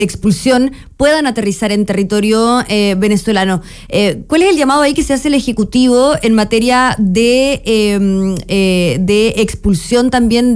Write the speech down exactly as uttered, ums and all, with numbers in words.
expulsión puedan aterrizar en territorio eh, venezolano. Eh, ¿Cuál es el llamado ahí que se hace el Ejecutivo en materia de, eh, eh, de expulsión también